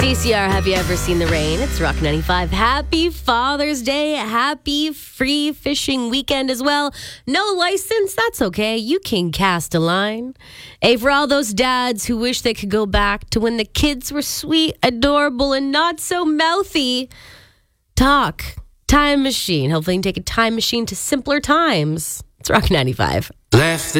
DCR, have you ever seen the rain? It's Rock 95. Happy Father's Day. Happy free fishing weekend as well. No license? That's okay. You can cast a line. Hey, for all those dads who wish they could go back to when the kids were sweet, adorable, and not so mouthy, talk. Time machine. Hopefully you can take a time machine to simpler times. It's Rock 95. Left